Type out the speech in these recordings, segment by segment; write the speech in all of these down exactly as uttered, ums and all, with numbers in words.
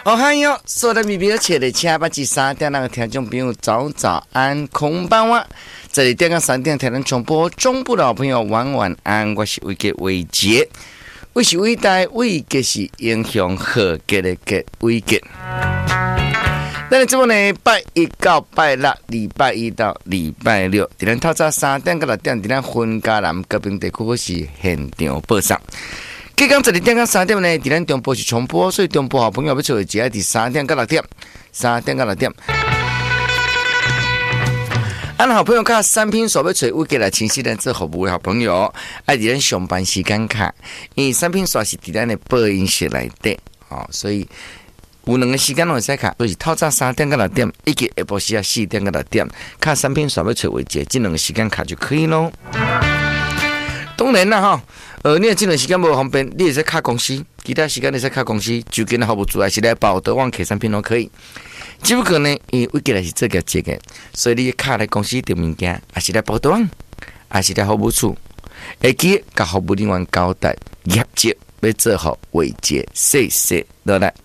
哦嗨哟，所有的米米的切的七八七三点那个听众朋友早早安，空班哇！这里电个三点台能重播中部的好朋友晚晚安，我是伟杰伟杰，伟是伟大，伟杰是英雄和杰的杰伟杰。那你这么呢？拜一到拜六，礼拜一到礼拜六，伫咱透早三点到六点，伫咱分家南高屏地区是现场播送。今天这里点到三点呢，伫咱中部是重播，所以中部好朋友要做的只要伫三点到六点，三点到六点。俺好朋友看三拼所要找我给来清晰的做服务的好朋友，爱伫咱上班时间卡，因为三拼所是伫咱的播音室内底，哦，所以。有两个时间拢会使卡，就是透早三点到六点，以及下晡时啊四点到六点，卡三篇刷要找为节，这两个时间卡就可以咯。当然啦哈，呃，你这两个时间无方便，你也是卡公司，其他时间你使卡公司，就跟服务组还是来报德旺客三篇都可以。只不过呢，因为我记来是这个节个，所以你卡来公司订物件，还是来报德旺，还是来服务处，会记甲服务人员交代业绩。要做好伟杰，谢谢，落来。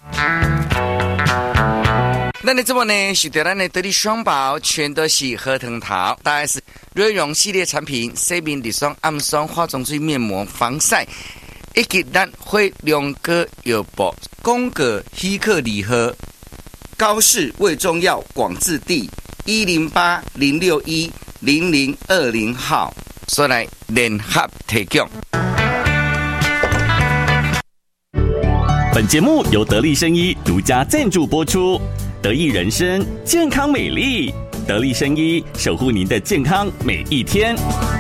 那你这么呢？是对咱的得力双宝，全都是核桃桃，大概是瑞容系列产品，洗面乳霜、暗霜、化妆水、面膜、防晒，以及咱会两个药包，宫格希克礼盒，高市卫中药广治地一零八零六一零零二零号，所来联合提供。 本节目由得力生医独家赞助播出，得益人生健康美丽，得力生医守护您的健康每一天。